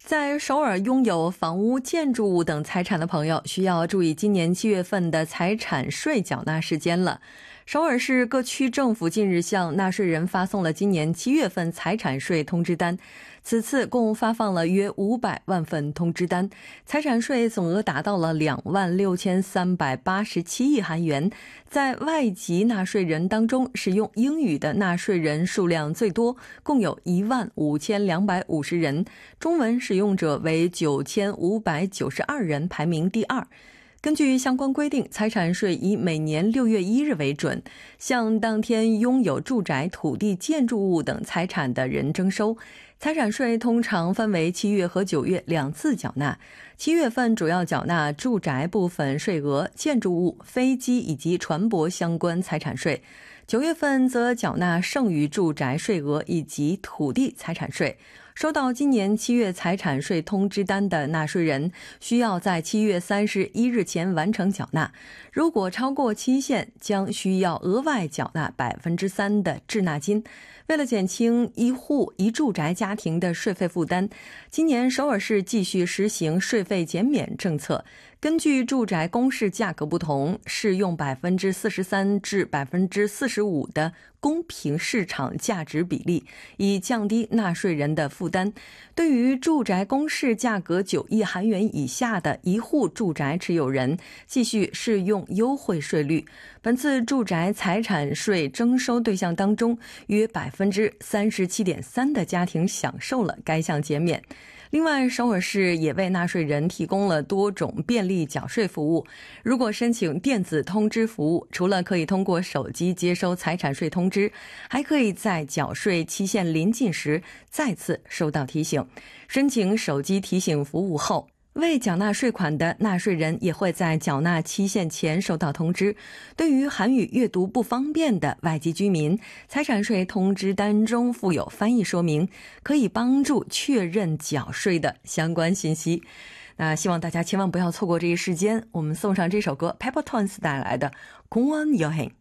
在首尔拥有房屋、建筑物等财产的朋友需要注意今年7月份的财产税缴纳时间了。首尔市各区政府近日向纳税人发送了今年7月份财产税通知单，此次共发放了约500万份通知单，财产税总额达到了26387亿韩元。在外籍纳税人当中，使用英语的纳税人数量最多，共有15250人，中文使用者为9592人，排名第2。根据相关规定，财产税以每年6月1日为准，向当天拥有住宅、土地、建筑物等财产的人征收。财产税通常分为7月和9月2次缴纳。7月份主要缴纳住宅部分税额、建筑物、飞机以及船舶相关财产税。9月份则缴纳剩余住宅税额以及土地财产税。收到今年7月财产税通知单的纳税人需要在7月31日前完成缴纳，如果超过期限，将需要额外缴纳3%的滞纳金。为了减轻一户一住宅家庭的税费负担，今年首尔市继续实行税费减免政策，根据住宅公示价格不同，适用43%至45%的公平市场价值比例，以降低纳税人的负担。对于住宅公示价格9亿韩元以下的一户住宅持有人，继续适用优惠税率。本次住宅财产税征收对象当中，约37.3%的家庭享受了该项减免。另外，首尔市也为纳税人提供了多种便利缴税服务。如果申请电子通知服务，除了可以通过手机接收财产税通知，还可以在缴税期限临近时再次收到提醒。申请手机提醒服务后，未缴纳税款的纳税人也会在缴纳期限前收到通知。对于韩语阅读不方便的外籍居民，财产税通知单中附有翻译说明，可以帮助确认缴税的相关信息。那希望大家千万不要错过这一时间，我们送上这首歌 Peppertones 带来的공원여행。